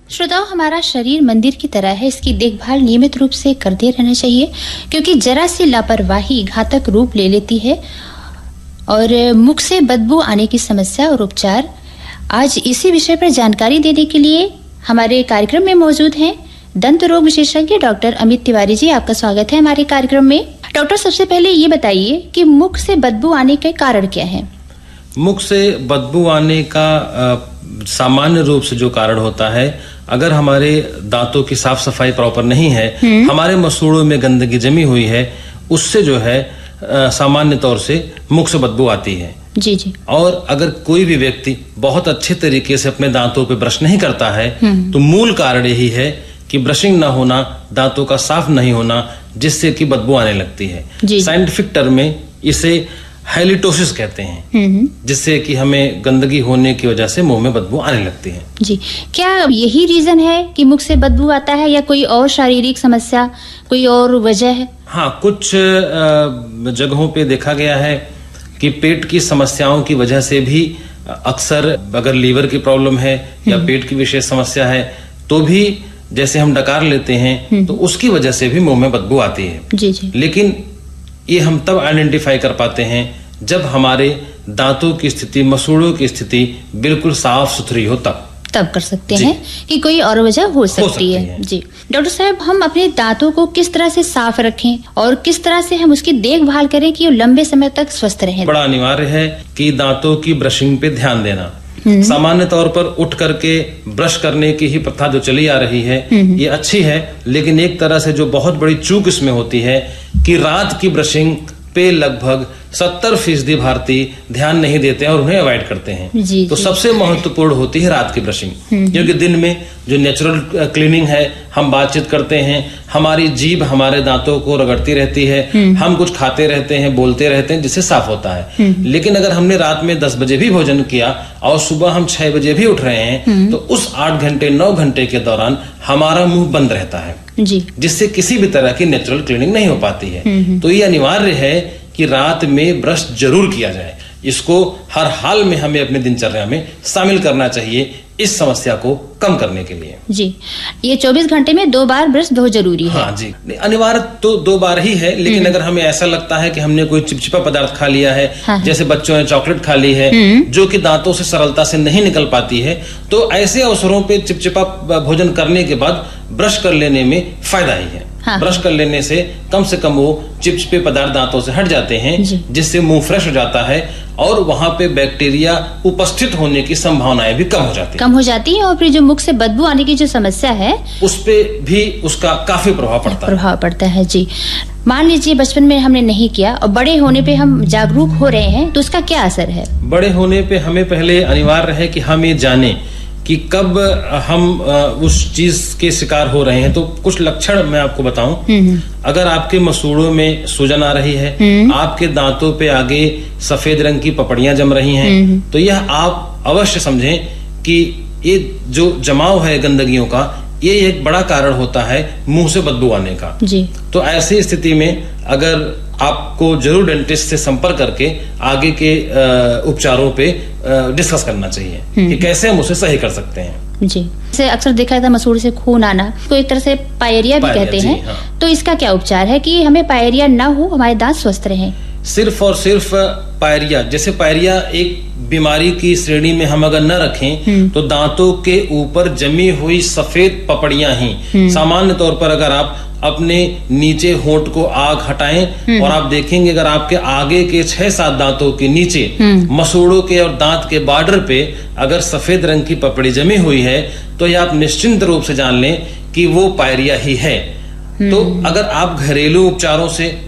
श्रोताओं, हमारा शरीर मंदिर की तरह है। इसकी देखभाल नियमित रूप से करते रहना चाहिए, क्योंकि जरा सी लापरवाही घातक रूप ले लेती है। और मुख से बदबू आने की समस्या और उपचार, आज इसी विषय पर जानकारी देने के लिए हमारे कार्यक्रम में मौजूद हैं दंत रोग विशेषज्ञ डॉक्टर अमित तिवारी जी। आपका स्वागत है हमारे कार्यक्रम में। डॉक्टर, सबसे पहले ये बताइए कि मुख से बदबू आने के कारण क्या है? मुख से बदबू आने का सामान्य रूप से जो कारण होता है, अगर हमारे दांतों की साफ सफाई प्रॉपर नहीं है, हमारे मसूड़ों में गंदगी जमी हुई है, उससे जो है सामान्य तौर से मुख से बदबू आती है। जी जी। और अगर कोई भी व्यक्ति बहुत अच्छे तरीके से अपने दांतों पे ब्रश नहीं करता है, तो मूल कारण यही है कि ब्रशिंग ना होना, दांतों का साफ नहीं होना, जिससे कि बदबू आने लगती है। साइंटिफिक टर्म में इसे हैलिटोसिस कहते हैं, जिससे कि हमें गंदगी होने की वजह से मुंह में बदबू आने लगती है। जी, क्या यही रीजन है कि मुख से बदबू आता है, या कोई और शारीरिक समस्या, कोई और वजह है? हाँ, कुछ जगहों पे देखा गया है कि पेट की समस्याओं की वजह से भी अक्सर, अगर लीवर की प्रॉब्लम है या पेट की विशेष समस्या है, तो भी जैसे हम डकार लेते हैं तो उसकी वजह से भी मुंह में बदबू आती है। जी जी। लेकिन ये हम तब आइडेंटिफाई कर पाते हैं जब हमारे दांतों की स्थिति, मसूड़ों की स्थिति बिल्कुल साफ सुथरी हो, तब कर सकते हैं कि कोई और वजह हो सकती है। जी डॉक्टर साहब, हम अपने दांतों को किस तरह से साफ रखें और किस तरह से हम उसकी देखभाल करें कि वो लंबे समय तक स्वस्थ रहें? बड़ा अनिवार्य है कि दांतों की ब्रशिंग पे ध्यान देना। सामान्य तौर पर उठ करके ब्रश करने की ही प्रथा जो चली आ रही है, ये अच्छी है, लेकिन एक तरह से जो बहुत बड़ी चूक इसमें होती है कि रात की ब्रशिंग पे लगभग 70% भारतीय ध्यान नहीं देते हैं और उन्हें अवॉइड करते हैं। तो सबसे महत्वपूर्ण होती है रात की ब्रशिंग, क्योंकि दिन में जो नेचुरल क्लीनिंग है, हम बातचीत करते हैं, हमारी जीभ हमारे दांतों को रगड़ती रहती है, हम कुछ खाते रहते हैं, बोलते रहते हैं, जिससे साफ होता है। लेकिन अगर हमने रात में 10 बजे भी भोजन किया और सुबह हम 6 बजे भी उठ रहे हैं, तो उस 8 घंटे 9 घंटे के दौरान हमारा मुंह बंद रहता है, जिससे किसी भी तरह की नेचुरल क्लीनिंग नहीं हो पाती है। तो ये अनिवार्य है कि रात में ब्रश जरूर किया जाए। इसको हर हाल में हमें अपने दिनचर्या में शामिल करना चाहिए, इस समस्या को कम करने के लिए। जी, ये 24 घंटे में 2 बार ब्रश बहुत जरूरी है। हाँ जी, अनिवार्य तो 2 बार ही है, लेकिन अगर हमें ऐसा लगता है कि हमने कोई चिपचिपा पदार्थ खा लिया है, जैसे बच्चों ने चॉकलेट खा ली है, जो कि दांतों से सरलता से नहीं निकल पाती है, तो ऐसे अवसरों पे चिपचिपा भोजन करने के बाद ब्रश कर लेने में फायदा ही है। ब्रश कर लेने से कम वो चिपचिपे पदार्थ दांतों से हट जाते हैं, जिससे मुंह फ्रेश हो जाता है और वहां पे बैक्टीरिया उपस्थित होने की संभावनाएं भी कम हो जाती है। और फिर जो मुख से बदबू आने की जो समस्या है, उस पे भी उसका काफी प्रभाव पड़ता है। जी, मान लीजिए बचपन में हमने नहीं किया और बड़े होने पे हम जागरूक हो रहे हैं, तो उसका क्या असर है? बड़े होने पे हमें पहले अनिवार्य है कि हम ये जाने कि कब हम उस चीज के शिकार हो रहे हैं। तो कुछ लक्षण मैं आपको बताऊं। अगर आपके मसूड़ों में सूजन आ रही है, आपके दांतों पे आगे सफेद रंग की पपड़ियां जम रही हैं, तो यह आप अवश्य समझें कि ये जो जमाव है गंदगियों का, ये एक बड़ा कारण होता है मुंह से बदबू आने का। जी। तो ऐसी स्थिति में अगर आपको जरूर डेंटिस्ट से संपर्क करके आगे के उपचारों पे डिस्कस करना चाहिए कि कैसे हम उसे सही कर सकते हैं। जी, जैसे अक्सर देखा जाता है मसूड़ से खून आना, तो एक तरह से पायरिया भी कहते हैं। हाँ। तो इसका क्या उपचार है कि हमें पायरिया ना हो, हमारे दांत स्वस्थ रहें? सिर्फ और सिर्फ पायरिया, जैसे पायरिया एक बीमारी की श्रेणी में हम अगर न रखें, तो दांतों के ऊपर जमी हुई सफेद पपड़ियां ही, सामान्य तौर पर अगर आप अपने नीचे होंठ को आग हटाएं और आप देखेंगे, अगर आपके आगे के 6-7 दांतों के नीचे मसूड़ों के और दांत के बॉर्डर पे अगर सफेद रंग की पपड़ी जमी हुई है, तो ये आप निश्चिंत रूप से जान लें कि वो पायरिया ही है। तो अगर आप घरेलू उपचारों से